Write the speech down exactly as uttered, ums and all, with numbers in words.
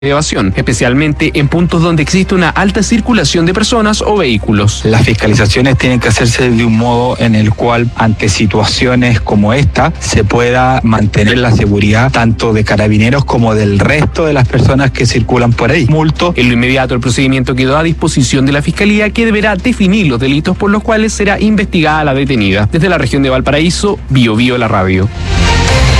evasión, especialmente en puntos donde existe una alta circulación de personas o vehículos. Las fiscalizaciones tienen que hacerse de un modo en el cual, ante situaciones como esta, se pueda mantener la seguridad tanto de carabineros como del resto de las personas que circulan por ahí. Multo. En lo inmediato, el procedimiento quedó a disposición de la Fiscalía, que deberá definir los delitos por los cuales será investigada la detenida. Desde la región de Valparaíso, Bio Bio la radio.